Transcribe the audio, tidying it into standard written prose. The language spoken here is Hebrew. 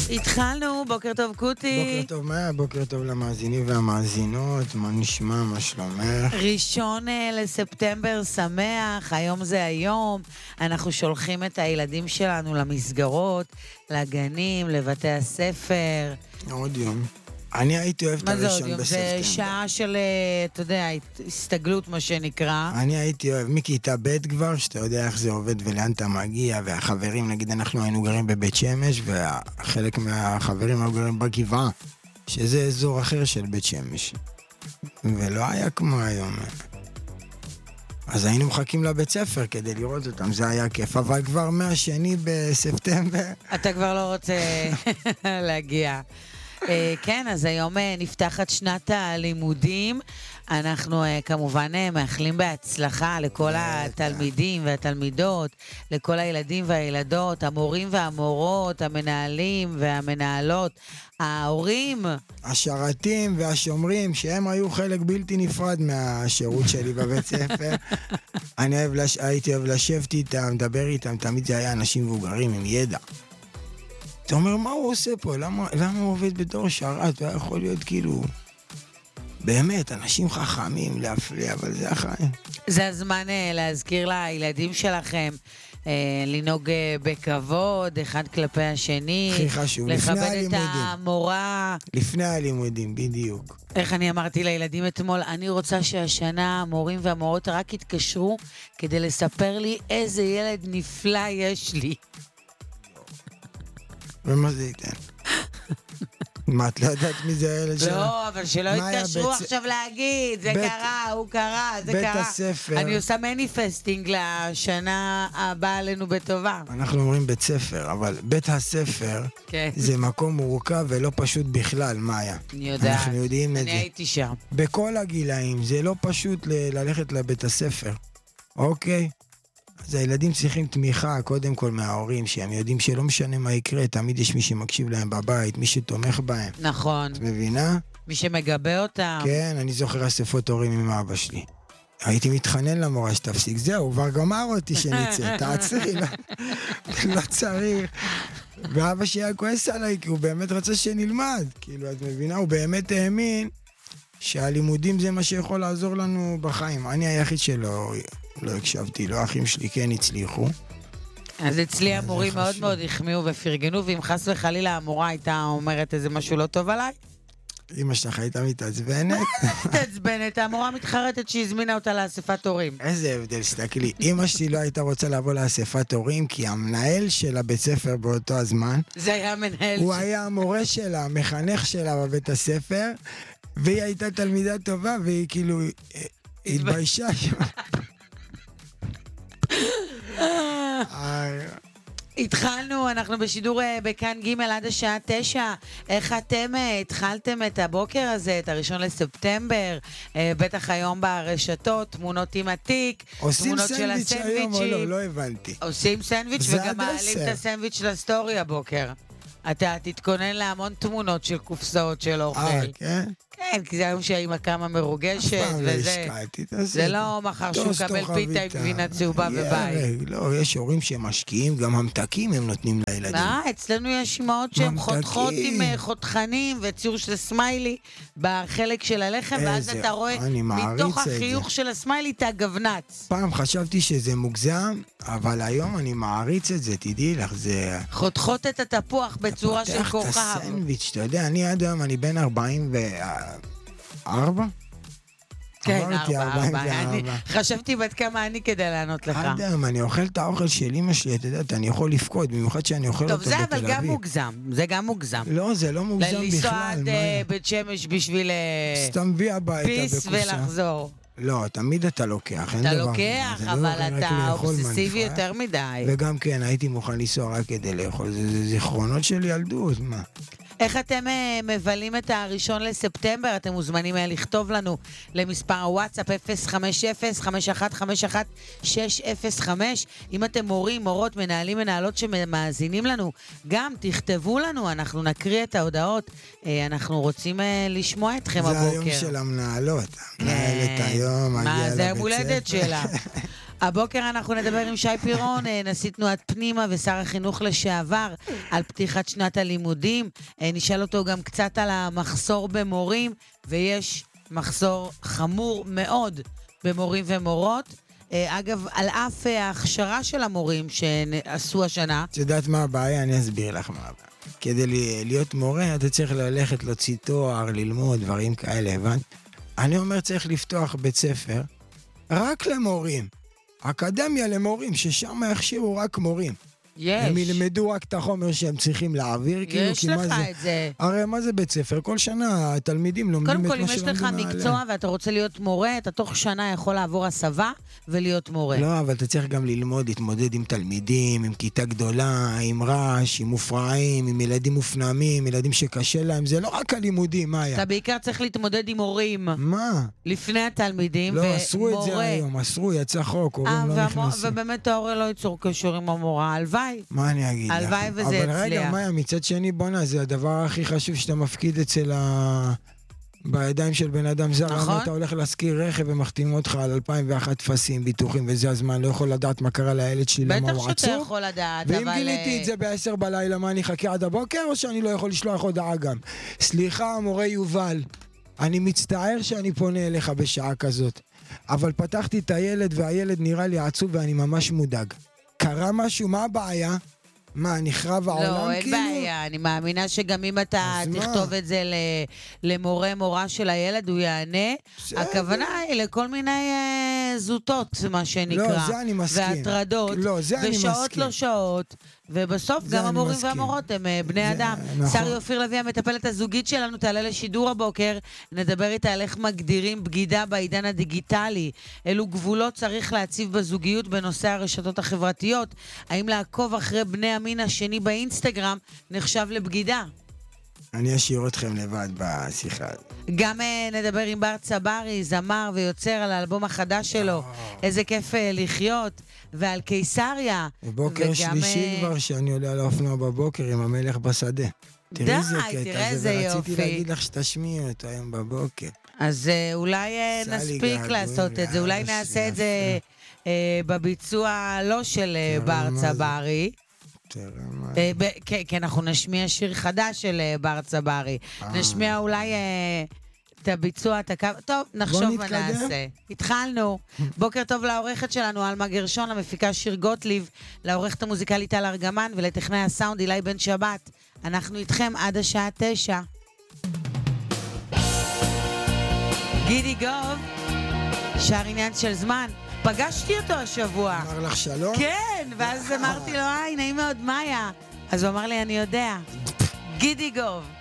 התחלנו, בוקר טוב קוטי. בוקר טוב, מה? בוקר טוב למאזינים והמאזינות, מה נשמע, מה שלומך? 1 לספטמבר שמח, היום זה היום, אנחנו שולחים את הילדים שלנו למסגרות, לגנים, לבתי הספר. עוד יום. אני הייתי אוהב את מה זה עוד הראשון יום? בספטמבר. זה שעה של, אתה יודע, הסתגלות מה שנקרא. אני הייתי אוהב מכיתה ב' כבר, שאתה יודע איך זה עובד ולאן אתה מגיע, והחברים, נגיד אנחנו היינו גרים בבית שמש, וחלק מהחברים היו גרים בגבעה, שזה אזור אחר של בית שמש. ולא היה כמו היום. אז היינו מחכים לבית ספר כדי לראות אותם, זה היה כיף, אבל כבר 2 בספטמבר. אתה כבר לא רוצה להגיע. כן, אז היום נפתחת שנת הלימודים. אנחנו כמובן מאחלים בהצלחה לכל התלמידים והתלמידות, לכל הילדים והילדות, המורים והמורות, המנהלים והמנהלות, ההורים. השרתים והשומרים, שהם היו חלק בלתי נפרד מהשירות שלי בבית ספר. הייתי אוהב לשבת איתם, לדבר איתם, תמיד זה היה אנשים מבוגרים עם ידע. אתה אומר, מה הוא עושה פה? למה הוא עובד בתור שרת? הוא יכול להיות כאילו... באמת, אנשים חכמים להפליא, אבל זה החיים. זה הזמן להזכיר לילדים שלכם, לנהוג בכבוד, אחד כלפי השני. הכי חשוב, לפני הלימודים. לכבד את המורה. לפני הלימודים, בדיוק. איך אני אמרתי לילדים אתמול, אני רוצה שהשנה המורים והמורות רק יתקשרו כדי לספר לי איזה ילד נפלא יש לי. ומה זה ייתן? מה, את לא יודעת מי זה הילד שלך? לא, אבל שלא יתקשרו עכשיו להגיד, זה קרה, הוא קרה, זה קרה. בית הספר. אני עושה מניפסטינג לשנה הבאה עלינו בטובה. אנחנו אומרים בית ספר, אבל בית הספר זה מקום מורכב ולא פשוט בכלל, מאיה. אני יודעת. אנחנו יודעים את זה. אני הייתי שם. בכל הגילאים, זה לא פשוט ללכת לבית הספר, אוקיי? אז הילדים צריכים תמיכה, קודם כל מההורים, שהם יודעים שלא משנה מה יקרה, תמיד יש מי שמקשיב להם בבית, מי שתומך בהם. נכון. את מבינה? מי שמגבה אותם. כן, אני זוכר אספות הורים עם אבא שלי. הייתי מתחנן למורה שתפסיק, זהו, כבר גמר אותי שנצא, תעצרי, לא צריך. ואבא שלי היה כועס עליי, כי הוא באמת רצה שנלמד. כאילו, את מבינה? הוא באמת האמין שהלימודים זה מה שיכול לעזור לנו בחיים. אני היחיד שלא... לא הקשבתי, לא, האחים שלי כן הצליחו. אז אצלי המורים מאוד מאוד החמיאו ופרגנו, ואם חס וחלילה המורה הייתה אומרת איזה משהו לא טוב עליי? אמא שלך הייתה מתעצבנת? מתעצבנת, המורה מתחרטת שהזמינה אותה לאספת הורים. איזה הבדל, שתקלי. אמא שלי לא הייתה רוצה לבוא לאספת הורים, כי המנהל של הבית ספר באותו הזמן, זה היה המנהל. הוא היה המורה שלה, המחנך שלה בבית הספר, והיא הייתה תלמידה טובה, והיא כאילו התביישה שם. התחלנו, אנחנו בשידור בכאן ג' עד השעה 9. איך אתם התחלתם את הבוקר הזה, את 1 לספטמבר? בטח היום ברשתות, תמונות עם התיק, תמונות של הסנדוויצ'ים. עושים סנדוויץ' היום או לא? לא הבנתי. עושים סנדוויץ' וגם מעלים את הסנדוויץ' לסטורי הבוקר. אתה תתכונן להמון תמונות של קופסאות של אוכל. כן? כן, כי זה היום שהאימא כמה מרוגשת, וזה... זה לא מחר שהוא קבל פיתה עם גבינה צהובה בבית. לא, יש הורים שמשקיעים, גם המתקים הם נותנים לילדים. אצלנו יש אמהות שהן חותכות עם חותכנים וציור של סמיילי בחלק של הלחם, ואז אתה רואה מתוך החיוך של הסמיילי את הגוונץ. פעם חשבתי שזה מוגזם, אבל היום אני מעריץ את זה, תדעי לך, זה... חותכות את התפוח בצורה של כוכב. פותח את הסנדוויץ', אתה יודע, אני עד היום, אני בן 44? כן, 44. חשבתי בת כמה אני כדי לענות לך. עד היום, אני אוכל את האוכל של אמא שלי, אתה יודע, אני יכול לפקוד, במיוחד שאני אוכל אותו בתל אביב. טוב, זה אבל גם מוגזם, זה גם מוגזם. לא, זה לא מוגזם בכלל. לנסוע עד בית שמש בשביל... סתם מביא הביתה פיס ולחזור. לא, תמיד אתה לוקח, אתה לוקח, אבל אתה אובססיבי יותר מדי. וגם כן, הייתי מוכן לנסוע רק כדי לאכול, זה זיכרונות של ילדות, מה? איך אתם מבלים את 1 לספטמבר? אתם מוזמנים לכתוב לנו למספר הוואטסאפ 050-5151-605. אם אתם מורים, מורות, מנהלים, מנהלות שמאזינים לנו, גם תכתבו לנו, אנחנו נקריא את ההודעות. אנחנו רוצים לשמוע אתכם הבוקר. זה היום של המנהלות. מנהלת היום, מה, זה המולדת שלה. הבוקר אנחנו נדבר עם שי פירון, נשיא תנועת פנימה ושר החינוך לשעבר, על פתיחת שנת הלימודים. נשאל אותו גם קצת על המחסור במורים, ויש מחסור חמור מאוד במורים ומורות. אגב, על אף ההכשרה של המורים שעשו השנה. את יודעת מה הבעיה? אני אסביר לך מה הבעיה. כדי להיות מורה, אתה צריך ללכת להוציא תואר, ללמוד, דברים כאלה, הבנת? אני אומר, צריך לפתוח בית ספר רק למורים. אקדמיה למורים, ששם יכשירו רק מורים. יש. הם ילמדו רק את החומר שהם צריכים להעביר. יש לך את זה. הרי מה זה בית ספר? כל שנה התלמידים לומדים את מה שלמדו מעליהם. קודם כל, אם יש לך מקצוע ואתה רוצה להיות מורה, אתה תוך שנה יכול לעבור הסבה ולהיות מורה. לא, אבל אתה צריך גם ללמוד, להתמודד עם תלמידים, עם כיתה גדולה, עם רעש, עם מופרעים, עם ילדים מופנמים, ילדים שקשה להם. זה לא רק הלימודים, מה היה? אתה בעיקר צריך להתמודד עם הורים. מה? לפני התלמידים לא, אסרו את זה היום, אסרו, יצא חוק, הורים לא נכנסים. ובאמת ההורה לא ייצור קשר עם המורה, הלוואי. מה אני אגיד לך? הלוואי וזה אבל הצליח. רגע, מאיה, מצד שני, בונה, זה הדבר הכי חשוב שאתה מפקיד בידיים של בן אדם זר. נכון. אתה הולך להשכיר רכב ומחתימו אותך על 2001 תפסים, ביטוחים, וזה הזמן, לא יכול לדעת מה קרה לילד שלי, למה הוא עצור. בטח שאתה יכול לדעת, ואם גיליתי את זה ב10 בלילה, מה, אני אחכה עד הבוקר, או שאני לא יכול לשלוח הודעה גם? סליחה, המורה יובל, אני מצטער שאני פונה אליך בשעה כזאת, אבל פתחתי את הילד, והילד נראה לי עצוב, ואני ממש מודאג. קרה משהו? מה הבעיה? מה, נחרב העולם כאילו? לא, אין בעיה. אני מאמינה שגם אם אתה תכתוב את זה למורה מורה של הילד, הוא יענה. הכוונה היא לכל מיני זוטות, מה שנקרא. לא, זה אני מסכים. והטרדות. לא, זה אני מסכים. ושעות לא שעות. ובסוף גם המורים והמורות הם בני אדם. שרי אופיר לוי, המטפלת הזוגית שלנו, תעלה לשידור הבוקר. נדבר איתה על איך מגדירים בגידה בעידן הדיגיטלי. אילו גבולות צריך להציב בזוגיות בנושא הרשתות החברתיות. האם לעקוב אחרי בני המין השני באינסטגרם נחשב לבגידה? אני אשאיר אתכם לבד בשיחה. גם נדבר עם בר צברי, זמר ויוצר על האלבום החדש שלו. איזה כיף לחיות. ועל קיסריה. בבוקר שלישי כבר שאני עולה על האופנוע בבוקר עם המלך בשדה. די, תראה איזה יופי. רציתי להגיד לך שתשמיעו אותו היום בבוקר. אז אולי נספיק לעשות את זה. אולי נעשה את זה בביצוע לא של בר צברי. כי אנחנו נשמיע שיר חדש של בר צברי. נשמיע אולי את הביצוע, את הקו. טוב, נחשוב ונעשה. התחלנו. בוקר טוב לעורכת שלנו, אלמה גרשון, למפיקה שיר גוטליב, לעורכת המוזיקלית טל ארגמן, ולטכנאי הסאונד אילי בן שבת. אנחנו איתכם עד השעה 9. גידי גוב, שר עניין של זמן. פגשתי אותו השבוע. אמר לך שלום? כן, ואז אמרתי לו, נעים מאוד, מאיה. אז הוא אמר לי, אני יודע. גידי גוב.